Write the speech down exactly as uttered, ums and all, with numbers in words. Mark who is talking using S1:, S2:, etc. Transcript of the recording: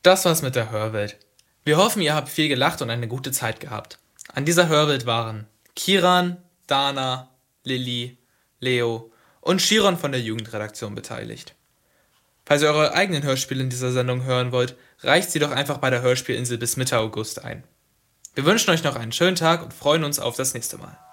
S1: Das war's mit der Hörwelt. Wir hoffen, ihr habt viel gelacht und eine gute Zeit gehabt. An dieser Hörwelt waren Kiran, Dana, Lilly, Leo und Chiron von der Jugendredaktion beteiligt. Falls ihr eure eigenen Hörspiele in dieser Sendung hören wollt, reicht sie doch einfach bei der Hörspielinsel bis Mitte August ein. Wir wünschen euch noch einen schönen Tag und freuen uns auf das nächste Mal.